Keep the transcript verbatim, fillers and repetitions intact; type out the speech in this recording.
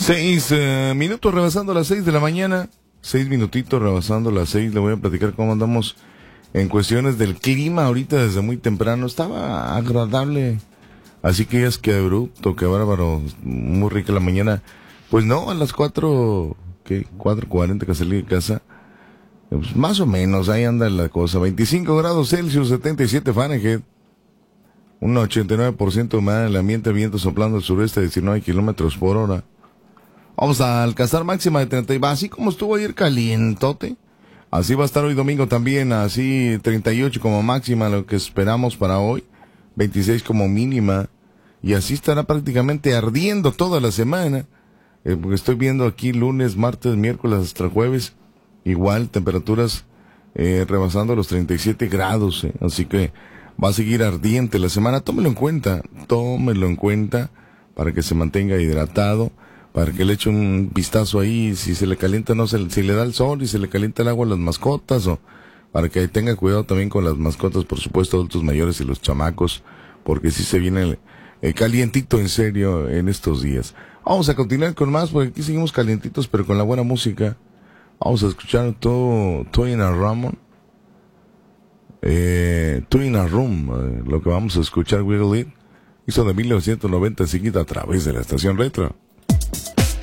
Seis eh, minutos rebasando las seis de la mañana. Seis minutitos rebasando las seis. Le voy a platicar cómo andamos en cuestiones del clima ahorita desde muy temprano. Estaba agradable. Así que es que abrupto, que bárbaro. Muy rica la mañana. Pues no, a las cuatro, ¿qué? cuatro cuarenta que salí de casa. Pues más o menos, ahí anda la cosa. veinticinco grados Celsius, setenta y siete Fahrenheit. Un ochenta y nueve por ciento de humedad en el ambiente, viento soplando al sureste a diecinueve kilómetros por hora. Vamos a alcanzar máxima de treinta y así como estuvo ayer calientote, así va a estar hoy domingo también, así treinta y ocho como máxima, lo que esperamos para hoy, veintiséis como mínima, y así estará prácticamente ardiendo toda la semana, eh, porque estoy viendo aquí lunes, martes, miércoles hasta el jueves, igual temperaturas eh, rebasando los treinta y siete grados, eh, así que va a seguir ardiente la semana. Tómelo en cuenta, tómelo en cuenta para que se mantenga hidratado, para que le eche un vistazo ahí, si se le calienta, no se, si le da el sol y se le calienta el agua a las mascotas, o para que tenga cuidado también con las mascotas, por supuesto, adultos mayores y los chamacos, porque sí se viene el, el calientito en serio en estos días. Vamos a continuar con más, porque aquí seguimos calientitos, pero con la buena música. Vamos a escuchar todo, todo en a Ramón. Eh, Two in a Room, eh, lo que vamos a escuchar, Wiggle It, hizo de mil novecientos noventa, seguida a través de la estación retro.